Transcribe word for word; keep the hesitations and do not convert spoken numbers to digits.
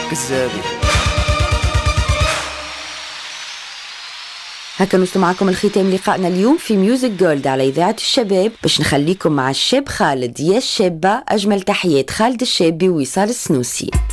كذابة. هكا نوصل معكم الختام لقائنا اليوم في ميوزك جولد على إذاعة الشباب، باش نخليكم مع الشاب خالد. يا الشابة، أجمل تحيات خالد الشابي ووصال السنوسي.